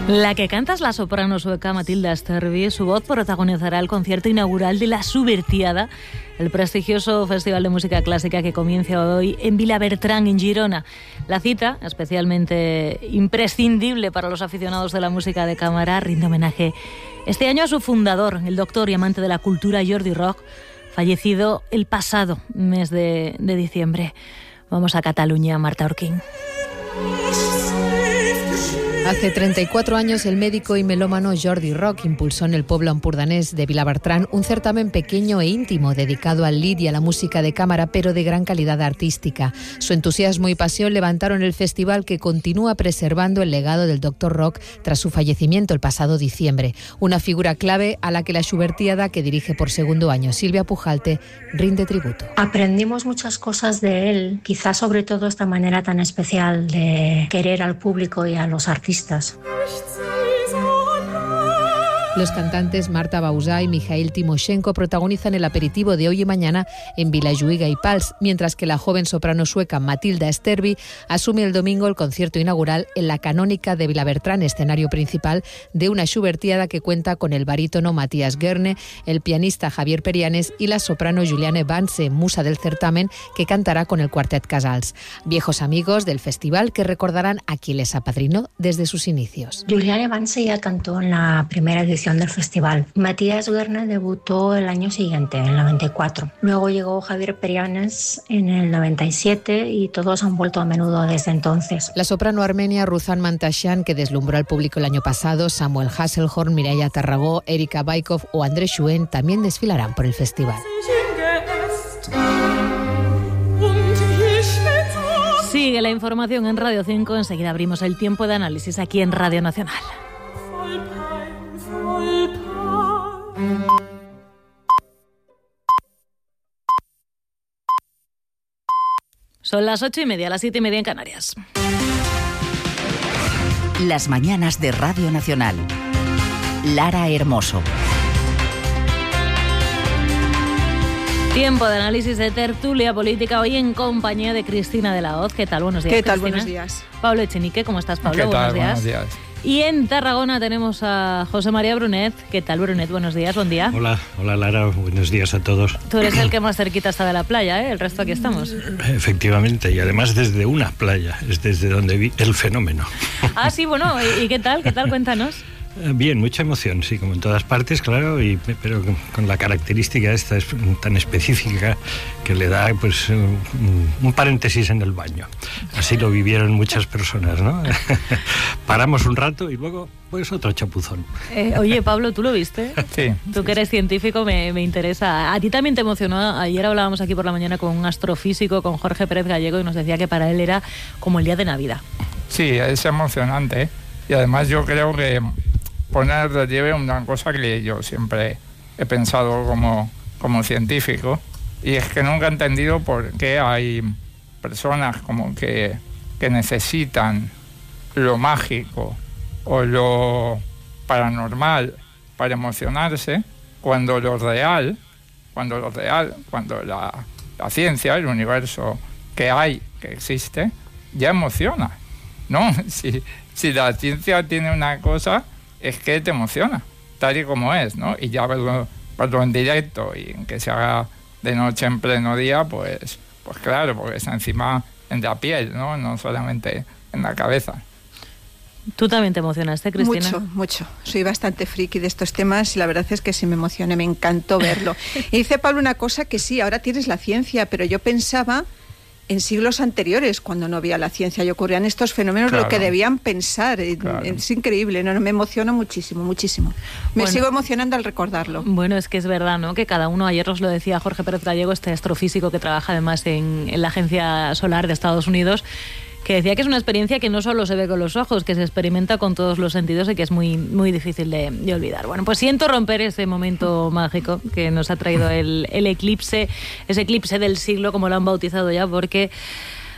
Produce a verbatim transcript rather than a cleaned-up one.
La que canta es la soprano sueca Matilda Sterby. Su voz protagonizará el concierto inaugural de La Subvertiada, el prestigioso festival de música clásica que comienza hoy en Vilabertran, en Girona. La cita, especialmente imprescindible para los aficionados de la música de cámara, rinde homenaje este año a su fundador, el doctor y amante de la cultura Jordi Rock, fallecido el pasado mes de, de diciembre. Vamos a Cataluña, Marta Orquín. Hace treinta y cuatro años el médico y melómano Jordi Rock impulsó en el pueblo ampurdanés de Vilabertran un certamen pequeño e íntimo dedicado al lied y a la música de cámara, pero de gran calidad artística. Su entusiasmo y pasión levantaron el festival, que continúa preservando el legado del doctor Rock tras su fallecimiento el pasado diciembre. Una figura clave a la que la Subvertiada, que dirige por segundo año Silvia Pujalte, rinde tributo. Aprendimos muchas cosas de él, quizás sobre todo esta manera tan especial de querer al público y a los artistas. Los cantantes Marta Bausà y Mikhail Timoshenko protagonizan el aperitivo de hoy y mañana en Vilajuïga y Pals, mientras que la joven soprano sueca Matilda Sterby asume el domingo el concierto inaugural en la Canónica de Vilabertran, escenario principal de una Subvertiada que cuenta con el barítono Matías Guerne, el pianista Javier Perianes y la soprano Juliane Vance, musa del certamen, que cantará con el Quartet Casals. Viejos amigos del festival que recordarán a quien les apadrinó desde sus inicios. Juliane Vance ya cantó en la primera edición del festival. Matías Guerne debutó el año siguiente, en el noventa y cuatro. Luego llegó Javier Perianes en el noventa y siete y todos han vuelto a menudo desde entonces. La soprano armenia Ruzan Mantasyan, que deslumbró al público el año pasado, Samuel Hasselhorn, Mireia Tarragó, Erika Baikov o Andrés Schuen también desfilarán por el festival. Sigue la información en Radio cinco. Enseguida abrimos el tiempo de análisis aquí en Radio Nacional. Son las ocho y media, las siete y media en Canarias. Las mañanas de Radio Nacional. Lara Hermoso. Tiempo de análisis, de tertulia política, hoy en compañía de Cristina de la Hoz. ¿Qué tal? Buenos días, ¿Qué tal? Cristina. Buenos días. Pablo Echenique, ¿cómo estás, Pablo? ¿Qué tal? Buenos días. Buenos días. Y en Tarragona tenemos a José María Brunet. ¿Qué tal, Brunet? Buenos días, buen día. Hola, hola Lara, buenos días a todos. Tú eres el que más cerquita está de la playa, ¿eh? El resto aquí estamos. Efectivamente, y además desde una playa, es desde donde vi el fenómeno. Ah, sí, bueno, ¿y, y qué tal? ¿Qué tal? Cuéntanos. Bien, mucha emoción, sí, como en todas partes, claro, y, pero con la característica esta es tan específica que le da pues un, un paréntesis en el baño. Así lo vivieron muchas personas, ¿no? Paramos un rato y luego pues otro chapuzón. Eh, oye, Pablo, ¿tú lo viste? Sí. Tú que eres científico, me, me interesa. ¿A ti también te emocionó? Ayer hablábamos aquí por la mañana con un astrofísico, con Jorge Pérez Gallego, y nos decía que para él era como el día de Navidad. Sí, es emocionante, ¿eh? Y además yo creo que poner en relieve una cosa que yo siempre he pensado como, como científico, y es que nunca he entendido por qué hay personas como que, que necesitan lo mágico o lo paranormal para emocionarse, cuando lo real, cuando lo real, cuando la, la ciencia, el universo que hay, que existe, ya emociona, ¿no? Si, si la ciencia tiene una cosa, es que te emociona, tal y como es, ¿no? Y ya verlo, verlo en directo y en que se haga de noche en pleno día, pues, pues claro, porque está encima en la piel, ¿no? No solamente en la cabeza. ¿Tú también te emocionaste, Cristina? Mucho, mucho. Soy bastante friki de estos temas y la verdad es que sí me emocioné, me encantó verlo. Y dice Pablo una cosa que sí, ahora tienes la ciencia, pero yo pensaba en siglos anteriores, cuando no había la ciencia y ocurrían estos fenómenos, claro, lo que debían pensar. Claro. Es increíble, no, no, me emociono muchísimo, muchísimo. Me bueno, sigo emocionando al recordarlo. Bueno, es que es verdad, ¿no? Que cada uno, ayer nos lo decía Jorge Pérez Gallego, este astrofísico que trabaja además en, en la Agencia Solar de Estados Unidos, que decía que es una experiencia que no solo se ve con los ojos, que se experimenta con todos los sentidos y que es muy, muy difícil de, de olvidar. Bueno, pues siento romper ese momento mágico que nos ha traído el, el eclipse, ese eclipse del siglo, como lo han bautizado ya, porque